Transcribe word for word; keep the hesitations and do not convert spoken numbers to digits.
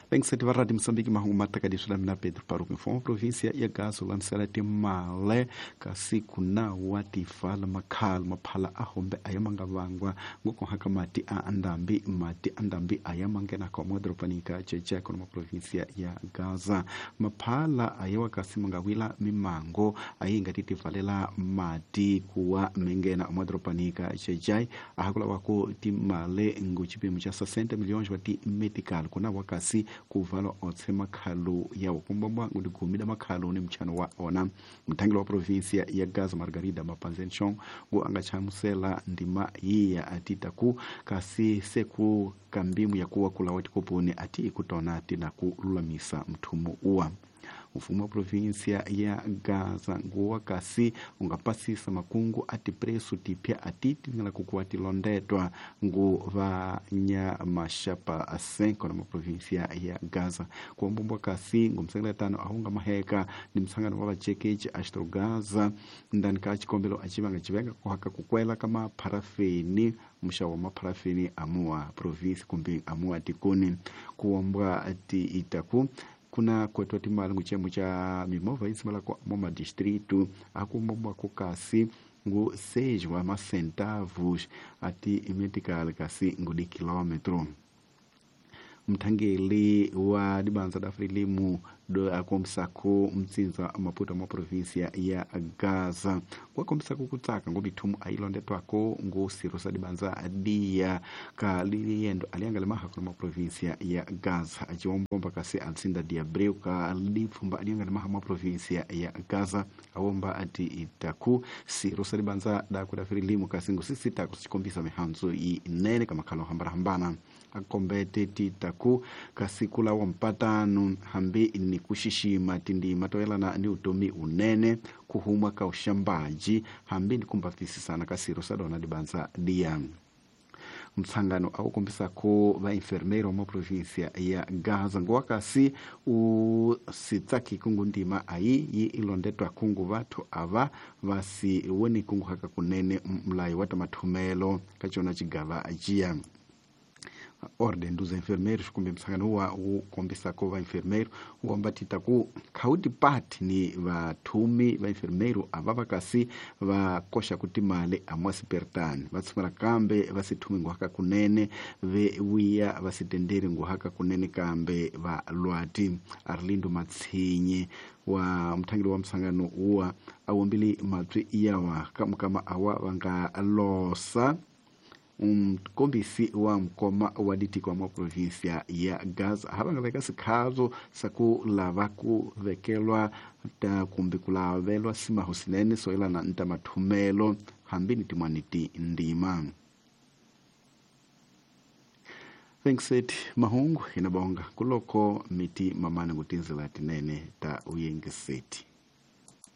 Vengsete va Rádio Moçambique mahungu mataka di Sulamina Pedro Paruku informa província ya Gaza lansela timale kasi kuna wati fala makhala maphala ahombe ayamanga vangwa ngoko haka mati a andambi mati andambi ayamangena kwa modropanika checha kuna província ya Gaza maphala ayawa kasi mangawila mimango ayinga titivalela mati kuwa mengena modropanika chechai ahakula wako timale nguchipimu cha sesenta milhões wati medical kuna wakasi kuvala otse makhalu ya ukumbomba ngudigumida makhalu ni mchano wa ona mtangilo wa província ya Gaza Margarida Mapanzenchon ngu angachamusela ndima iya atitaku kasi seku kambimu ya kuwa kula wati kupuni ati kutona ati na kululamisa mtumu uwa ufumo wa província ya Gaza nguwa kasi ungapasisa makungu ati presu tipia atiti ngala kukuati londetwa ngu vanya mashapa asenko na província ya Gaza kwa mbumbo kasi ngu msengeletano ahunga maheka ni msangano wa chekeji Astro Gaza ndani kachi kombelo achivanga chivenga kuhaka kukwela kama parafini msha wa maparafini amua província kumbi amua tikuni kuombwa ati itaku kuna kwetu timala nguchemu cha mimova isimala kwa moma distritu akumomwa kukasi ngu sejwa masentavus ati medical kasi ngudi kilometro mtangeli wa dibanza da frilimu do akomsako mtsinza maputo mwa província ya Gaza kwa komsako kutaka ngo bitumu ailonde twako ngo sirosa dibanza adia ka liyendo aliangale maha kwa província ya Gaza ajiomba kasi alsinda dia breu ka lifumba aliangale maha mwa província ya Gaza awomba ati itaku sirosa dibanza da kwa frilimu kasi ngo sisita kusikombisa mihanzo i nene kama kalo hambara hambana akombete titaku kasikula wa mpatano hambi ni kushishima tindi matoela na ni utomi unene kuhumwa ka ushambaji hambi ni kumbafisi sana kasiro sadona dibanza dia msangano au kumbisa ko va enfermeiro mo província ya Gaza ngwakasi usitaki kungu ndima ai yi ilondetwa kungu vatu ava vasi woni kungu haka kunene mlai wata matumelo kachona chigava ajia ordem dos enfermeiros kumbe msangano huwa ukombisa ko va enfermeiro uambatita ku kaudi part ni vatumi va enfermeiro avava kasi vakosha kuti male amwasi pertani vatsumara kambe vasitumi nguhaka kunene ve wiya vasitenderi nguhaka kunene kambe va lwati Arlindo Matsinye wa mtangilo wa msangano huwa awambili matwi iyawa kama kama awa vanga losa umkombisi wa mkoma waditi kwa mwa província ya Gaza havanga veka sikhazo saku lava ku vekelwa ta kumbi kulavelwa sima husinene soila na nta mathumelo hambini timwaniti ndima Vengsete mahungu inabonga kuloko miti mamana kutinzila tinene ta uyengeseti